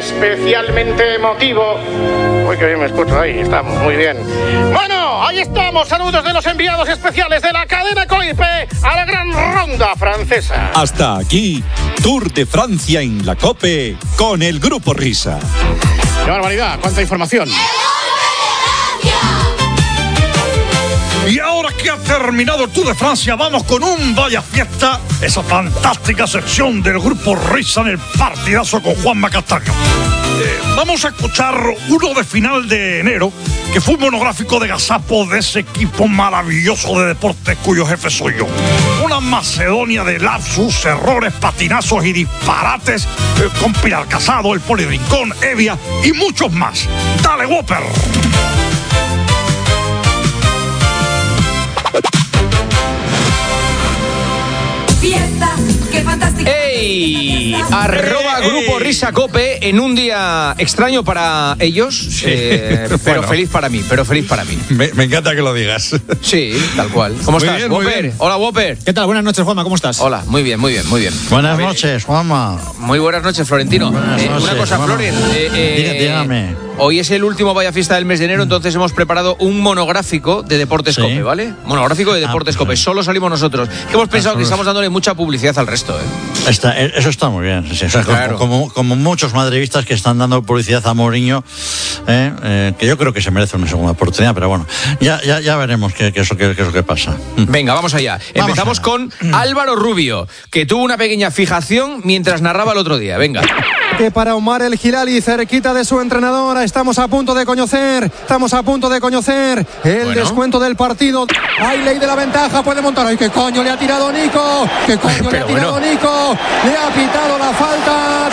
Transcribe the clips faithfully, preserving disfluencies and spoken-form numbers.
especialmente emotivo. Uy, que bien me escucho ahí, estamos muy bien. Bueno, ahí estamos, saludos de los enviados especiales de la cadena COIPE a la gran ronda francesa. Hasta aquí, Tour de Francia en la COPE con el Grupo Risa. ¡Qué barbaridad! ¡Cuánta información! Y ahora que ha terminado el Tour de Francia, vamos con un Vaya Fiesta, esa fantástica sección del Grupo Risa en el partidazo con Juanma Castaño. Eh, vamos a escuchar uno de final de enero, que fue un monográfico de gazapo de ese equipo maravilloso de deportes cuyo jefe soy yo. Una Macedonia de lapsus, errores, patinazos y disparates, eh, con Pilar Casado, el Poli Rincón, Evia y muchos más. ¡Dale, Whopper! Fiesta, qué fantástica. ¡Ey! Arroba Grupo Risa Cope en un día extraño para ellos, sí. eh, pero bueno. feliz para mí, pero feliz para mí. Me, me encanta que lo digas. Sí, tal cual. ¿Cómo muy estás, bien, Whopper? Hola, Whopper. ¿Qué tal? Buenas noches, Juanma, ¿cómo estás? Hola, muy bien, muy bien, muy bien. Buenas noches, Juanma. Muy buenas noches, Florentino. Buenas eh, noches, una cosa, Juanma. Floren. Eh, eh, Dígame. Hoy es el último Vaya Fiesta del mes de enero, entonces hemos preparado un monográfico de Deportes ¿Sí? Cope, ¿vale? Monográfico de Deportes ah, Cope. pues, Solo salimos nosotros. Que hemos pensado ah, que estamos dándole mucha publicidad al resto, ¿eh? Está, eso está muy bien. Sí, o sea, claro. como, como muchos madridistas que están dando publicidad a Mourinho, eh, eh, que yo creo que se merece una segunda oportunidad, pero bueno, ya, ya, ya veremos qué, qué, eso, qué, qué es lo que pasa. Venga, vamos allá. Vamos Empezamos allá. con Álvaro Rubio, que tuvo una pequeña fijación mientras narraba el otro día. Venga. Que para Omar El Hilali, cerquita de su entrenadora, estamos a punto de conocer, estamos a punto de conocer el bueno. descuento del partido. Hay ley de la ventaja, puede montar. ¡Ay, qué coño le ha tirado Nico! ¿Qué coño le ha tirado bueno. Nico? Le ha pitado la falta.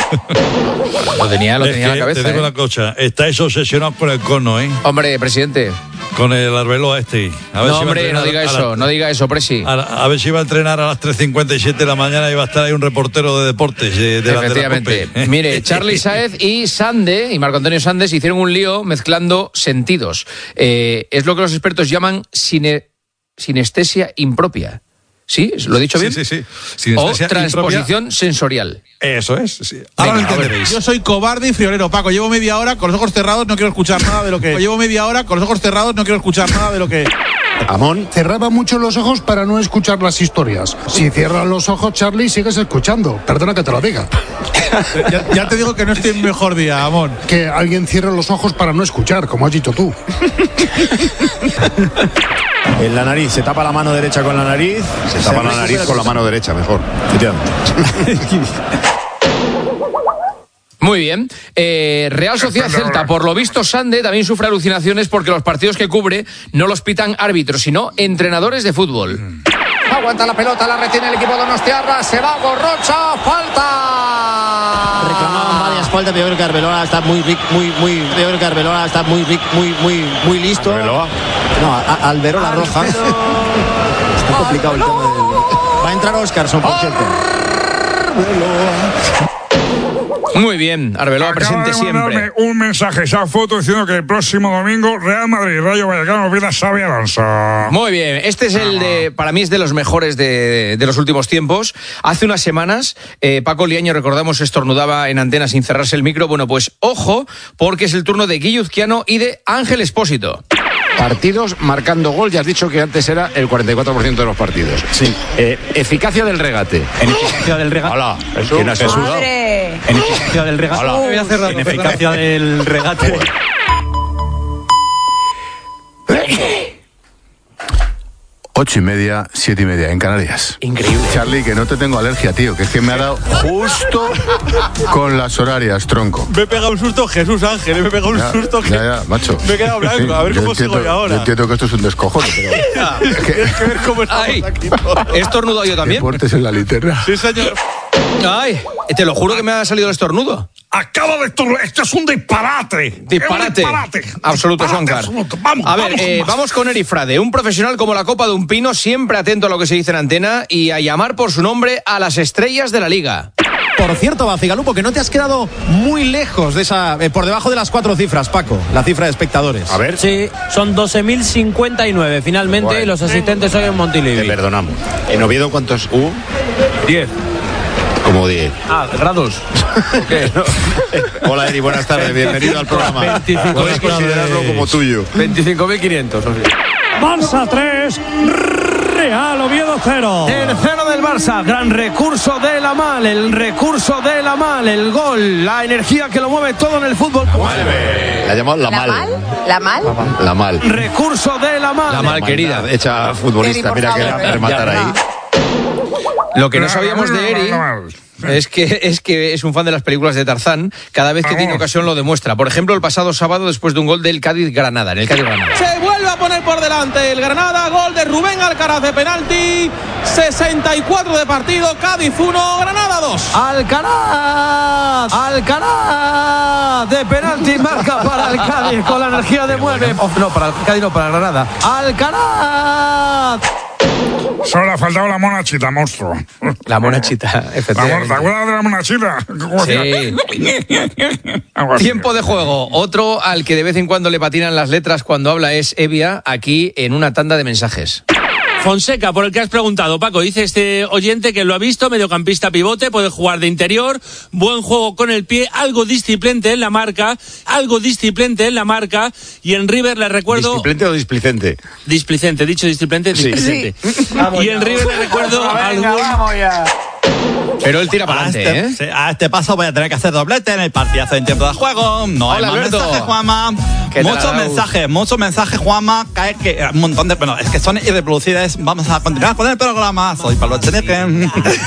Lo tenía, lo tenía en la cabeza. Te digo ¿eh? una cosa, estáis obsesionados con el cono, ¿eh? Hombre, presidente. Con el Arbeloa este. A ver No, si va a hombre, no entrenar diga a eso, la- no diga eso, Presi. A, a ver si va a entrenar a las tres cincuenta y siete de la mañana y va a estar ahí un reportero de deportes eh, de, la, de la Efectivamente. COPE, ¿eh? Mire, Charly Sáez y Sande, y Marco Antonio Sandes, hicieron un lío mezclando sentidos. Eh, es lo que los expertos llaman sine- sinestesia impropia. ¿Sí? ¿Lo he dicho bien? Sí, sí, sí. O Sinestesia transposición sensorial. Eso es, sí. Ahora Venga, lo entenderéis. Yo soy cobarde y friolero, Paco. Llevo media hora con los ojos cerrados, no quiero escuchar nada de lo que... Llevo media hora con los ojos cerrados, no quiero escuchar nada de lo que... Amón cerraba mucho los ojos para no escuchar las historias. Si cierras los ojos, Charlie, sigues escuchando. Perdona que te lo diga. ya, ya te digo que no estoy en mejor día, Amón. Que alguien cierre los ojos para no escuchar, como has dicho tú. En la nariz, se tapa la mano derecha con la nariz. Se tapa la nariz con la mano derecha, mejor. Muy bien. Eh, Real Sociedad Celta, por lo visto Sande también sufre alucinaciones porque los partidos que cubre no los pitan árbitros, sino entrenadores de fútbol. Aguanta la pelota, la retiene el equipo donostiarra, se va Gorrocha, falta. Reclamaban varias faltas, pero yo creo que Arbeloa está muy ric, muy, muy, yo creo que Arbeloa está muy ric, muy, muy, muy listo. ¿Arbeloa? No, a, Alberola Roja. Está complicado el tema del... Va a entrar Oscarson, por cierto. Muy bien, Arbeloa presente Acaba de siempre. mandarme un mensaje, esa foto diciendo que el próximo domingo Real Madrid, Rayo Vallecano, viene a Xabi Alonso. Muy bien, este es el de, para mí es de los mejores de, de los últimos tiempos. Hace unas semanas, eh, Paco Liaño, recordamos, estornudaba en antena sin cerrarse el micro. Bueno, pues ojo, porque es el turno de Guillo Uzquiano y de Ángel Expósito. Partidos marcando gol, ya has dicho que antes era el cuarenta y cuatro por ciento de los partidos. Sí. Eh, eficacia del regate. En eficacia del regate. Hola, Jesús, ¿quién ha Jesús. sudado? En eficacia del regate. Hola. Voy a cerrar, en eficacia del regate. Ocho y media, siete y media, en Canarias. Increíble. Charlie, que no te tengo alergia, tío, que es que me ha dado justo con las horarias, tronco. Me he pegado un susto Jesús Ángel, me he pegado un Ya, susto que... ya, ya, macho. Me he quedado blanco, Sí, a ver yo cómo entiendo, sigo yo ahora. Yo entiendo que esto es un descojone, pero... Es que... Tienes que ver cómo estamos Ay, aquí. ¿he estornudado yo también? Deportes en la linterna. Sí, señor. Ay, te lo juro que me ha salido el estornudo. Acaba de estornudar. Esto es un disparate. Disparate. Es un disparate. Absoluto, Disparate Juancar. absoluto. Vamos, a ver, vamos, eh, con más. vamos con Eri Frade, un profesional como la copa de un pino, siempre atento a lo que se dice en antena y a llamar por su nombre a las estrellas de la liga. Por cierto, Bacigalupo, que no te has quedado muy lejos de esa, eh, por debajo de las cuatro cifras, Paco, la cifra de espectadores. A ver. Sí, son doce mil cincuenta y nueve finalmente, Bueno. y los asistentes hoy en Te Montilivi. perdonamos. ¿En Oviedo cuántos hubo? diez. Como diez. Ah, grados. Okay. Hola, Eri, buenas tardes. Bienvenido al programa. veinticinco Puedes considerarlo como tuyo. veinticinco mil quinientos. Barça tres, Real Oviedo cero. Tercero del Barça, gran recurso de Lamal, el recurso de Lamal, el gol, la energía que lo mueve todo en el fútbol. La llamamos La Mal. ¿La Mal? La Mal. Recurso de Lamal. La mal querida. Hecha futbolista, Eri, mira que favor, la rematar ahí. Lo que no sabíamos de Eri es que, es que es un fan de las películas de Tarzán. Cada vez que tiene ocasión lo demuestra. Por ejemplo, el pasado sábado después de un gol del Cádiz-Granada, en el Cádiz-Granada. Se vuelve a poner por delante el Granada, gol de Rubén Alcaraz de penalti, sesenta y cuatro de partido, Cádiz uno, Granada dos. Alcaraz, Alcaraz de penalti, marca para el Cádiz con la energía de mueve. Oh, no, para el Cádiz no, para Granada. Alcaraz. Solo le ha faltado la monachita, monstruo. La monachita, efectivamente. ¿Te acuerdas de la monachita? Sí. Tiempo de juego. Otro al que de vez en cuando le patinan las letras cuando habla es Evia, aquí en una tanda de mensajes. Fonseca, por el que has preguntado, Paco, dice este oyente que lo ha visto, mediocampista pivote, puede jugar de interior, buen juego con el pie, algo disciplente en la marca, algo disciplente en la marca, y en River le recuerdo... ¿Displicente o displicente? Displicente, dicho displicente, displicente. Sí. Sí. Y en River le recuerdo... Venga, algún... vamos ya. Pero él tira para adelante, ¿eh? Sí, a este paso voy a tener que hacer doblete en el partidazo en tiempo de juego. No Hola, hay más Alberto. mensajes, Juanma. Muchos mensajes, muchos mensajes, Juanma. Cae que un montón de... Bueno, es que son irreproducibles. Vamos a continuar con el programa. Soy Pablo Echenique.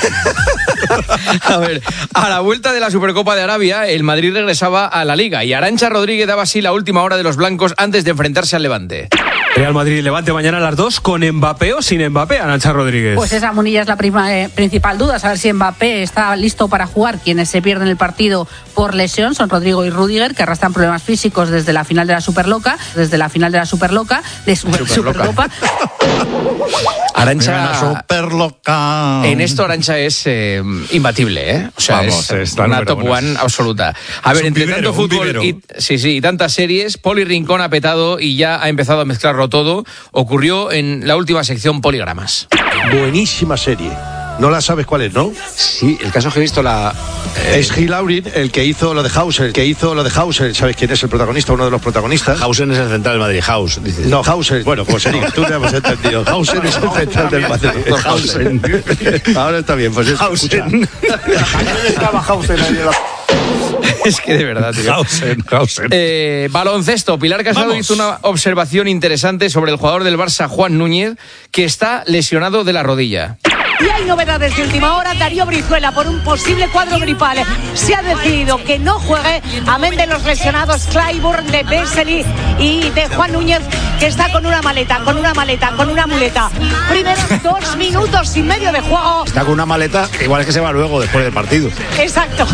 A ver, a la vuelta de la Supercopa de Arabia, el Madrid regresaba a la Liga y Arantxa Rodríguez daba así la última hora de los blancos antes de enfrentarse al Levante. Real Madrid Levante mañana a las dos con Mbappé o sin Mbappé, Arantxa Rodríguez. Pues esa, Munilla, es la prima, eh, principal duda, saber si Mbappé está listo para jugar. Quienes se pierden el partido por lesión son Rodrigo y Rüdiger, que arrastran problemas físicos desde la final de la Superloca, desde la final de la Superloca, de Super, Supercopa. Arantxa Superloca. En esto Arantxa es eh, imbatible, ¿eh? O sea, Vamos, es es la una número top uno. one absoluta. A Es ver, un entre vivero, tanto un fútbol vivero. y, sí, sí, y tantas series, Poli Rincón ha petado y ya ha empezado a mezclarlo todo. Ocurrió en la última sección Poligramas. Buenísima serie. No la sabes cuál es, ¿no? Sí, el caso es que he visto la... Eh... Es Gil Laurin, el que hizo lo de Hauser, el que hizo lo de Hauser. ¿Sabes quién es el protagonista? Uno de los protagonistas. Hauser es el central del Madrid, Haus, dices. No, Hauser. Bueno, pues Eric, tú te hemos entendido. Hauser es el central del Madrid. Hauser. Ahora está bien, pues es... Hauser. Estaba Hauser ahí en la... Es que de verdad, tío. Hausen, Hausen. Eh, baloncesto. Pilar Casado Vamos. hizo una observación interesante sobre el jugador del Barça, Juan Núñez, que está lesionado de la rodilla. Y hay novedades de última hora. Darío Brizuela, por un posible cuadro gripal, se ha decidido que no juegue, amén de los lesionados Clyburn, de Vesely y de Juan Núñez, que está con una maleta, con una maleta, con una muleta. Primero dos minutos y medio de juego. Está con una maleta, igual es que se va luego, después del partido. Exacto.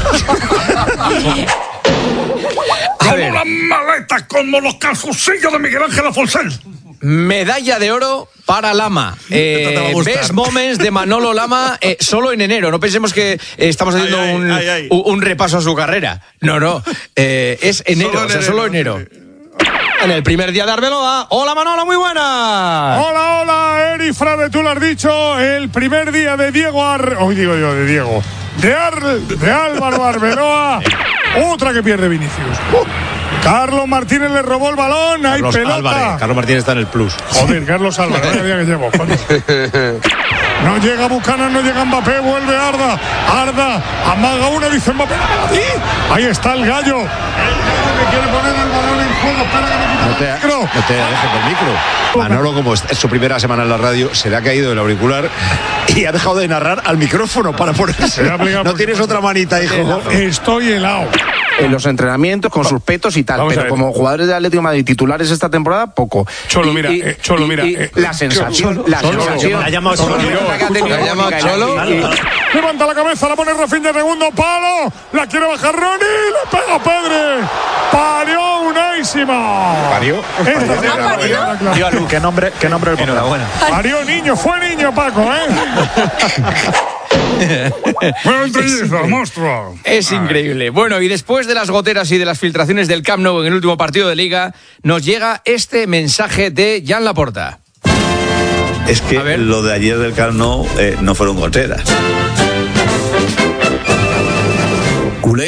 Como las maletas, como los calzoncillos de Miguel Ángel Afonso. Medalla de oro para Lama. Eh, Best Moments de Manolo Lama eh, solo en enero. No pensemos que eh, estamos haciendo ay, un, ay, ay. un repaso a su carrera. No, no. Eh, es enero, Solo en o sea, enero, solo enero. En el primer día de Arbeloa. Hola Manolo, muy buena. Hola, hola, Eri Frade, tú lo has dicho. El primer día de Diego Ar... Hoy digo yo, de Diego. De, Ar... de Álvaro Arbeloa. Otra que pierde Vinicius. Uh. Carlos Martínez le robó el balón. Hay Carlos pelota. Álvarez. Carlos Martínez está en el plus. Joder, Carlos Álvarez, vaya día que llevo. Coño. No llega Buchanan, no llega Mbappé, vuelve Arda. Arda, amaga una, dice Mbappé. ¡Y! Ahí está el gallo. El gallo que quiere poner el balón en juego. Espera que me quite No te, el micro. no te dejes del micro. Manolo, como es su primera semana en la radio, se le ha caído el auricular y ha dejado de narrar al micrófono para ponerse. No tienes otra manita, hijo. Estoy helado. En los entrenamientos, con sus petos y tal, Vamos a pero ver. como jugadores de Atlético de Madrid titulares esta temporada, poco. Cholo, Y- mira, y- eh, Cholo, y- mira, y eh, la sensación, Cholo, la Cholo, sensación. la ha llamado Cholo. que ha tenido La ha llamado Mónica Cholo. y- y- Levanta la cabeza, la pone Rafinha, segundo palo. La quiere bajar Ronnie, le pega Pedre. Parió unísima. ¿Parió? Esta sí era la primera clase. ¿Qué nombre, qué nombre del Enhorabuena. Parió niño, fue niño, Paco, ¿eh? Bueno, el trillizo, monstruo. Es increíble. Bueno, y después de las goteras y de las filtraciones del Camp Nou en el último partido de Liga, nos llega este mensaje de Jan Laporta. Es que lo de ayer del Camp Nou eh, no fueron goteras.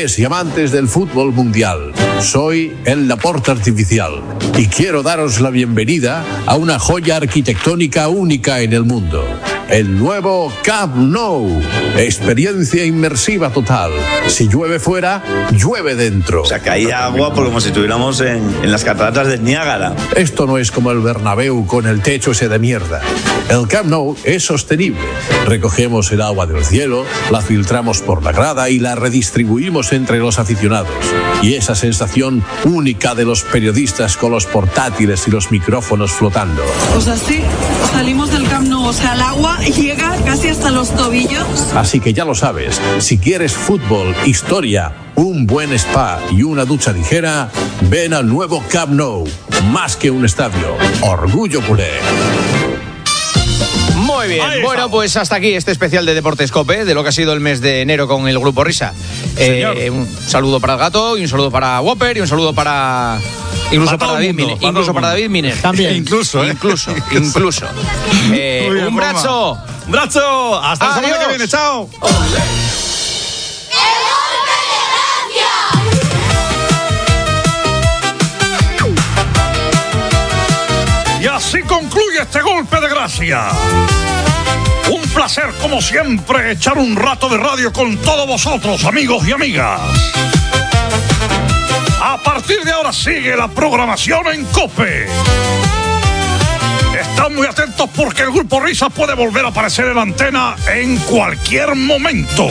culés y amantes del fútbol mundial. Soy el Laporta Artificial y quiero daros la bienvenida a una joya arquitectónica única en el mundo. El nuevo Camp Nou. Experiencia inmersiva total. Si llueve fuera, llueve dentro. O sea, caía agua por como si estuviéramos en, en las cataratas del Niágara. Esto no es como el Bernabéu con el techo ese de mierda. El Camp Nou es sostenible. Recogemos el agua del cielo, la filtramos por la grada y la redistribuimos entre los aficionados. Y esa sensación única de los periodistas con los portátiles y los micrófonos flotando. Pues así salimos del Camp Nou, o sea, el agua llega casi hasta los tobillos. Así que ya lo sabes, si quieres fútbol, historia, un buen spa y una ducha ligera, ven al nuevo Camp Nou. Más que un estadio, orgullo culé. Muy bien, bueno, pues hasta aquí este especial de Deportes COPE, de lo que ha sido el mes de enero con el Grupo Risa. Eh, un saludo para el Gato, y un saludo para Whopper, y un saludo para... Incluso para, para David Miner. Para incluso para David Miner. También. Incluso, ¿eh? Incluso, incluso. Eh, bien, un brazo. Un brazo. Hasta la semana que viene. Chao. Y así concluye este golpe de gracia. Un placer, como siempre, echar un rato de radio con todos vosotros, amigos y amigas. A partir de ahora sigue la programación en COPE. Están muy atentos porque el Grupo Risa puede volver a aparecer en la antena en cualquier momento.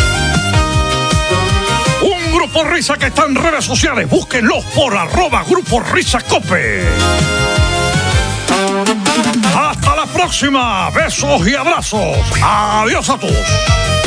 Un Grupo Risa que está en redes sociales. Búsquenlos por arroba Grupo Risa COPE. Hasta la próxima. Besos y abrazos. Adiós a todos.